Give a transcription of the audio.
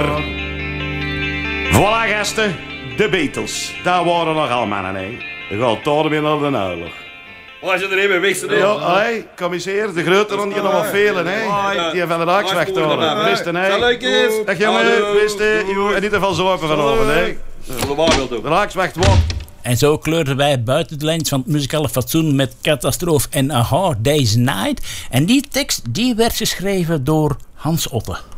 Voilà gasten, de Beatles. Daar waren nog al mannen, hè. De gaat daar weer naar de oorlog. Waar je er even weg zit, hè? Ja, hé, commissaris, de grote rond die nog wel velen, hè. Die van de Raaksweg daar. Wisten, hè. Dag jongen, wisten. En niet ervan zo open vanavond, hè. De Raaksweg wat. En zo kleurden wij buiten de lijns van het muzikale fatsoen met Catastrofe en A Hard Day's Night. En die tekst die werd geschreven door Hans Otte.